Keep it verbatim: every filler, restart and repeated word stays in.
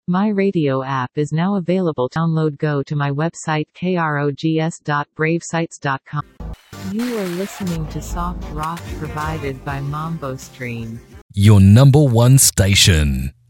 My Radio app is now available. Download. Go to my website krogs dot brave sites dot com. You are listening to Soft Rock provided by Mambo Stream. Your number one station.